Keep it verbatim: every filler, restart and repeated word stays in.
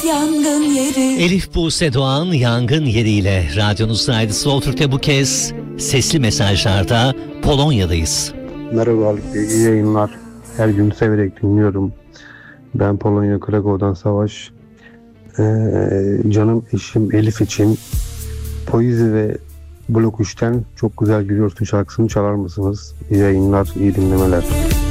yangın yeri. Elif Buse Doğan Yangın Yeri ile radyonuzdaydı. Slow Türk'te bu kez sesli mesajlarda Polonya'dayız. Merhaba Haluk Bey, iyi yayınlar. Her gün severek dinliyorum. Ben Polonya Krakow'dan Savaş. Ee, canım eşim Elif için Poizi ve Blok üçten Çok Güzel Gülüyorsun şarkısını çalar mısınız? İyi yayınlar, iyi dinlemeler.